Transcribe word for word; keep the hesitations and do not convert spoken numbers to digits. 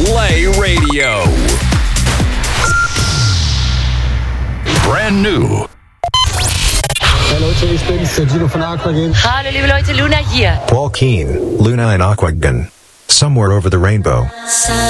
Play Radio. Brand new. Hey Leute, ich bin's, der Gino von Aquagen. Hallo liebe Leute, Luna hier. Paul Keen, Luna and Aquagen. Somewhere over the rainbow.